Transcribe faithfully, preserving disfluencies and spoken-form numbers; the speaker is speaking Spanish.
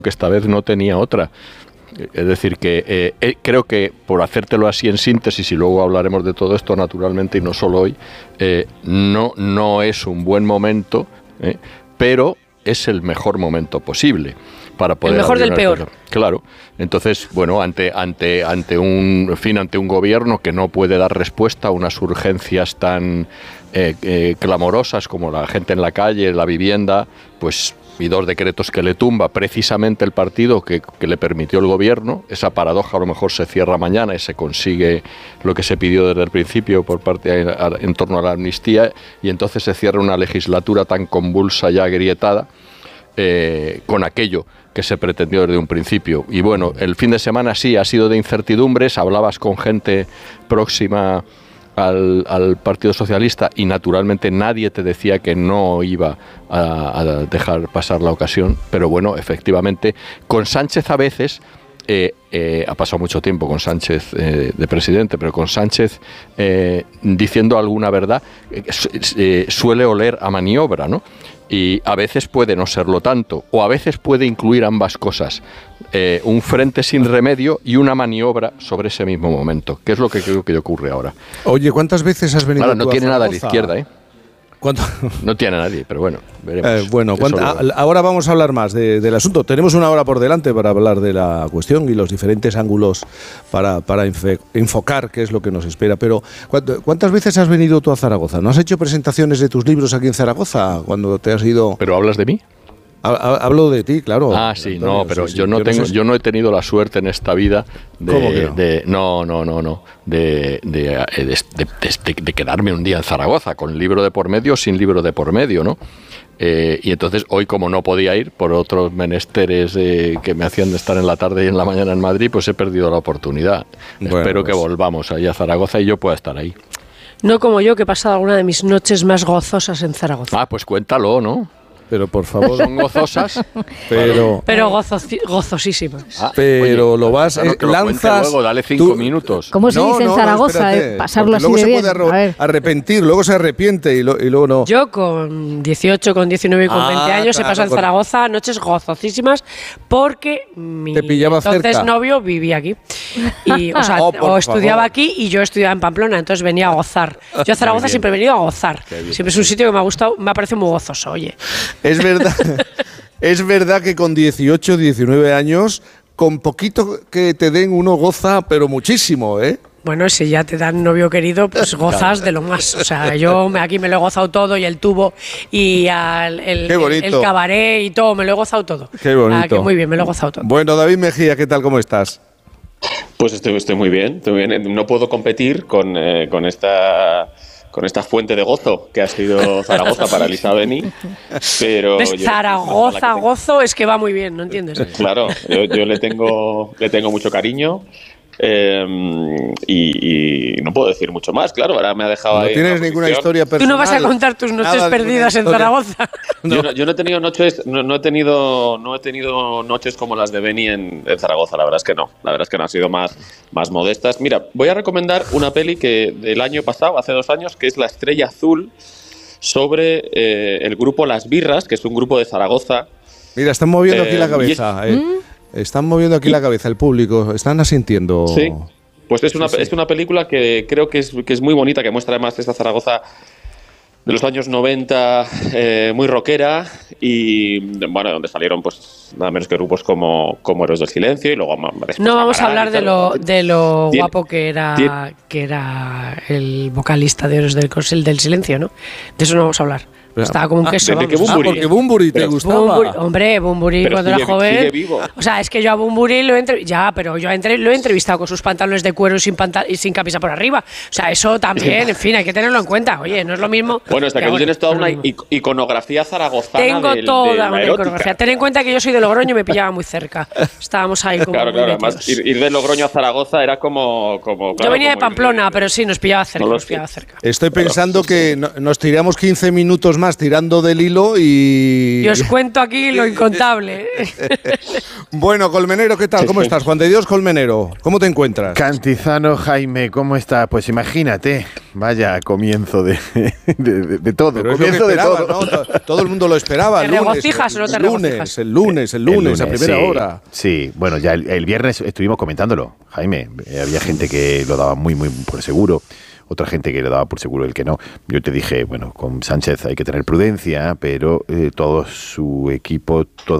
que esta vez no tenía otra. Es decir, que eh, eh, creo que, por hacértelo así en síntesis, y luego hablaremos de todo esto naturalmente y no solo hoy, eh, no, no es un buen momento, eh, pero es el mejor momento posible para poder... El mejor del peor. Cosa. Claro. Entonces, bueno, ante, ante, ante un, en fin, ante un gobierno que no puede dar respuesta a unas urgencias tan eh, eh, clamorosas como la gente en la calle, la vivienda, pues... y dos decretos que le tumba precisamente el partido que, que le permitió el gobierno. Esa paradoja a lo mejor se cierra mañana y se consigue lo que se pidió desde el principio por parte a, a, en torno a la amnistía, y entonces se cierra una legislatura tan convulsa, ya agrietada, eh, con aquello que se pretendió desde un principio. Y bueno, el fin de semana sí ha sido de incertidumbres. Hablabas con gente próxima Al, al Partido Socialista y naturalmente nadie te decía que no iba a, a dejar pasar la ocasión, pero bueno, efectivamente, con Sánchez a veces, eh, eh, ha pasado mucho tiempo con Sánchez eh, de presidente, pero con Sánchez eh, diciendo alguna verdad, eh, eh, suele oler a maniobra, ¿no? Y a veces puede no serlo tanto, o a veces puede incluir ambas cosas, eh, un frente sin remedio y una maniobra sobre ese mismo momento, que es lo que creo que ocurre ahora. Oye, ¿cuántas veces has venido ahora, no tú a tiene nada a la Zaragoza? izquierda, ¿eh? ¿Cuánto? No tiene a nadie, pero bueno, veremos. Eh, bueno, Eso a, lo... ahora vamos a hablar más de, del asunto. Tenemos una hora por delante para hablar de la cuestión y los diferentes ángulos para, para infe, enfocar qué es lo que nos espera. Pero, ¿cuántas veces has venido tú a Zaragoza? ¿No has hecho presentaciones de tus libros aquí en Zaragoza cuando te has ido...? ¿Pero hablas de mí? Hablo de ti, claro. Ah, sí, Antonio, no, pero sí, sí. yo no yo tengo, no sé si... yo no he tenido la suerte en esta vida de, ¿Cómo que no? de no, no, no, no, de, de, de, de, de, de quedarme un día en Zaragoza con libro de por medio o sin libro de por medio, ¿no? Eh, y entonces hoy, como no podía ir por otros menesteres eh, que me hacían de estar en la tarde y en la mañana en Madrid, pues he perdido la oportunidad. Bueno, Espero pues... que volvamos ahí a Zaragoza y yo pueda estar ahí. No como yo, que he pasado alguna de mis noches más gozosas en Zaragoza. Ah, pues cuéntalo, ¿no? Pero por favor, son gozosas, pero pero gozo, gozosísimas. Ah, pero oye, lo vas claro, eh, que lo lanzas. Luego, dale cinco tú, minutos. ¿Cómo se no, dice no, en Zaragoza? No, eh, pasarlo así luego de se bien. puede arrepentir, luego se arrepiente y, lo, y luego no. Yo con dieciocho, con diecinueve y con ah, veinte años claro, he pasado en Zaragoza noches gozosísimas porque mi te pillaba entonces cerca. novio vivía aquí y o, sea, oh, o estudiaba favor. aquí y yo estudiaba en Pamplona, entonces venía a gozar. Yo a Zaragoza siempre he venido a gozar. Siempre es un sitio que me ha gustado, me ha parecido muy gozoso, oye. Es verdad. Es verdad que con dieciocho, diecinueve años, con poquito que te den uno goza, pero muchísimo, ¿eh? Bueno, si ya te dan novio querido, pues gozas de lo más. O sea, yo aquí me lo he gozado todo, y el tubo, y al, el, el, el cabaret, y todo, me lo he gozado todo. Qué bonito. Ah, que muy bien, me lo he gozado todo. Bueno, David Mejía, ¿qué tal? ¿Cómo estás? Pues estoy, estoy muy bien, estoy bien. No puedo competir con, eh, con esta... con esta fuente de gozo que ha sido Zaragoza para Elisa Beni, pero... ¿Ves? Yo, Zaragoza, gozo, es que va muy bien, ¿no entiendes? Claro, yo, yo le tengo le tengo mucho cariño eh, y, y no puedo decir mucho más, claro, ahora me ha dejado no ahí... No tienes ninguna historia personal. Tú no vas a contar tus noches Nada, perdidas en Zaragoza. No. Yo, no, yo no he tenido noches, no, no he tenido no he tenido noches como las de Beni en, en Zaragoza, la verdad es que no, la verdad es que no han sido más, más modestas. Mira, voy a recomendar una peli que del año pasado, hace dos años, que es La Estrella Azul, sobre eh, el grupo Las Birras, que es un grupo de Zaragoza. Mira, están moviendo eh, aquí la cabeza, es, eh. ¿Mm? Están moviendo aquí la cabeza el público, están asintiendo. Sí, pues es una, sí, sí. es una película que creo que es, que es muy bonita, que muestra además esta Zaragoza de los años noventa, eh, muy rockera, y bueno, donde salieron pues nada menos que grupos como, como Héroes del Silencio, y luego... No vamos a hablar de lo, de lo guapo que era, que era el vocalista de Héroes del, del Silencio, ¿no? De eso no vamos a hablar. Pero, Estaba como un queso. Ah, ah porque Bunbury te pero, gustaba. Bunbury, hombre, Bunbury cuando sigue, era joven. Sigue vivo. O sea, es que yo a Bunbury lo he entrevistado. Ya, pero yo entre, lo he entrevistado con sus pantalones de cuero y sin, pantal y sin camisa por arriba. O sea, eso también, en fin, hay que tenerlo en cuenta. Oye, no es lo mismo. Bueno, hasta que, que tú tienes toda una iconografía zaragozana. Tengo del, toda de la una erótica. iconografía. Ten en cuenta que yo soy de Logroño y me pillaba muy cerca. Estábamos ahí como. Claro, claro. Además, ir, ir de Logroño a Zaragoza era como. como claro, yo venía como de Pamplona, de, pero sí, nos pillaba cerca. No nos pillaba cerca. Estoy pensando que no, nos tiramos quince minutos más tirando del hilo y... Y os cuento aquí lo incontable. Bueno, Colmenero, ¿qué tal? ¿Cómo estás? Juan de Dios Colmenero, ¿cómo te encuentras? Cantizano Jaime, ¿cómo estás? Pues imagínate, vaya comienzo de, de, de, de todo. Pero comienzo es lo que de todo. ¿no? Todo el mundo lo esperaba. ¿Te el lunes, regocijas o no te el lunes, regocijas? el lunes, el lunes, el lunes, a primera sí, hora. Sí, bueno, ya el, el viernes estuvimos comentándolo, Jaime. Eh, había gente que lo daba muy, muy por seguro. Otra gente que lo daba por seguro el que no. Yo te dije, bueno, con Sánchez hay que tener prudencia, pero eh, todo su equipo, toda